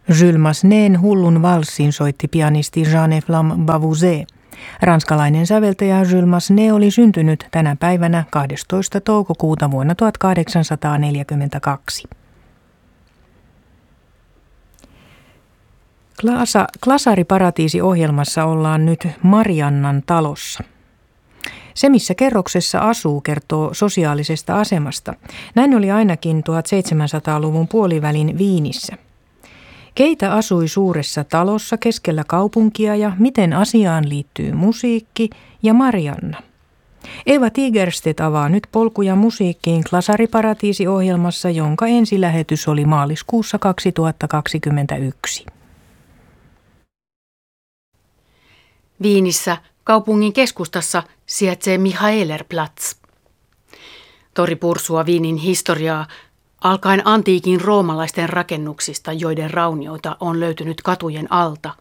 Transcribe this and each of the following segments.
Jules Massenet'n Hullun valssin soitti pianisti Jean-Efflam Bavouzet. Ranskalainen säveltäjä Jules Massenet oli syntynyt tänä päivänä 12. toukokuuta vuonna 1842. Klasariparatiisi-ohjelmassa ollaan nyt Mariannan talossa. Se, missä kerroksessa asuu, kertoo sosiaalisesta asemasta. Näin oli ainakin 1700-luvun puolivälin Viinissä. Keitä asui suuressa talossa keskellä kaupunkia ja miten asiaan liittyy musiikki ja Marianna? Eva Tigerstedt avaa nyt polkuja musiikkiin Klasariparatiisi-ohjelmassa, jonka ensilähetys oli maaliskuussa 2021. Viinissä kaupungin keskustassa sijaitsee Michaelerplatz. Tori pursuaa Viinin historiaa alkaen antiikin roomalaisten rakennuksista, joiden raunioita on löytynyt katujen alta.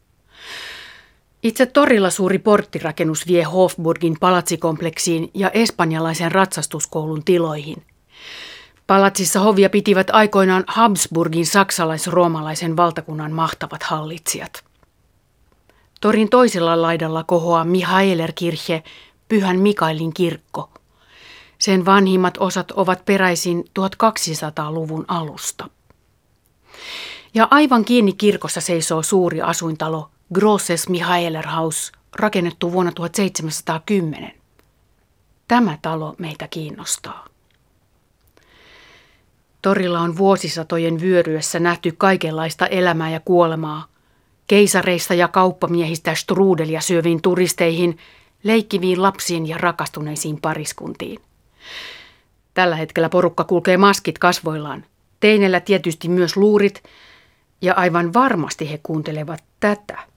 Itse torilla suuri porttirakennus vie Hofburgin palatsikompleksiin ja espanjalaisen ratsastuskoulun tiloihin. Palatsissa hovia pitivät aikoinaan Habsburgin saksalais-roomalaisen valtakunnan mahtavat hallitsijat. Torin toisella laidalla kohoaa Michaelerkirche, Pyhän Mikaelin kirkko. Sen vanhimmat osat ovat peräisin 1200-luvun alusta. Ja aivan kiinni kirkossa seisoo suuri asuintalo Grosses Michaelerhaus, rakennettu vuonna 1710. Tämä talo meitä kiinnostaa. Torilla on vuosisatojen vyöryessä nähty kaikenlaista elämää ja kuolemaa. Keisareista ja kauppamiehistä struudelia syöviin turisteihin, leikkiviin lapsiin ja rakastuneisiin pariskuntiin. Tällä hetkellä porukka kulkee maskit kasvoillaan. Teinellä tietysti myös luurit, ja aivan varmasti he kuuntelevat tätä.